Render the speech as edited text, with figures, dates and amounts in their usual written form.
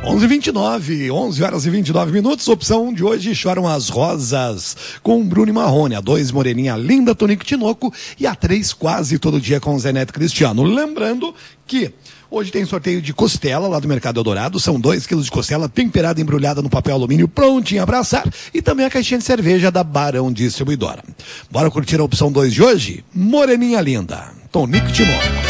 11h29, 11 horas e 29 minutos. Opção de hoje, Choram as Rosas, com Bruno e Marrone. A 2, Moreninha Linda, Tonico Tinoco. E a 3, Quase Todo Dia, com Zé Neto Cristiano. Lembrando que hoje tem sorteio de costela lá do Mercado Eldorado. São 2 quilos de costela temperada, embrulhada no papel alumínio, prontinha para assar. E também a caixinha de cerveja da Barão Distribuidora. Bora curtir a opção 2 de hoje? Moreninha Linda, Tonico Tinoco.